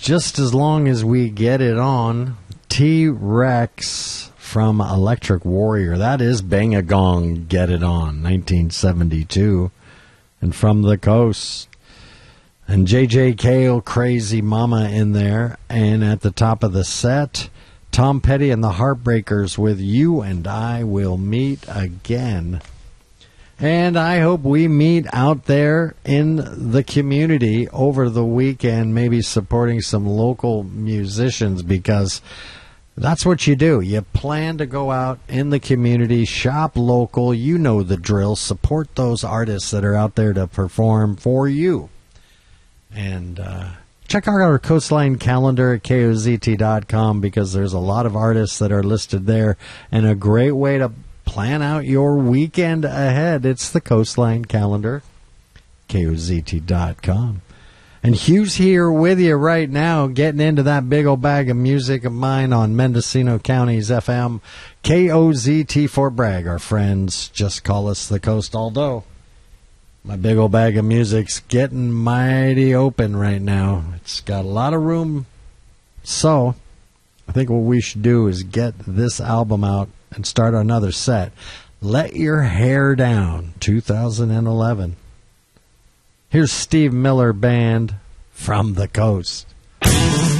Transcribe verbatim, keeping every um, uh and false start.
just as long as we get it on. T-Rex from Electric Warrior. That is Bang a Gong, Get It On, nineteen seventy-two. And From the Coast. And J J Cale, Crazy Mama in there. And at the top of the set, Tom Petty and the Heartbreakers with You and I Will Meet Again. And I hope we meet out there in the community over the weekend, maybe supporting some local musicians, because that's what you do. You plan to go out in the community, shop local, you know the drill, support those artists that are out there to perform for you. And uh, check out our Coastline calendar at K O Z T dot com, because there's a lot of artists that are listed there, and a great way to plan out your weekend ahead. It's the Coastline calendar, K O Z T dot com. And Hugh's here with you right now, getting into that big old bag of music of mine on Mendocino County's F M, K O Z T Fort Bragg. Our friends just call us the Coast, although my big old bag of music's getting mighty open right now. It's got a lot of room. So I think what we should do is get this album out and start another set. Let Your Hair Down, two thousand eleven. Here's Steve Miller Band, From the Coast.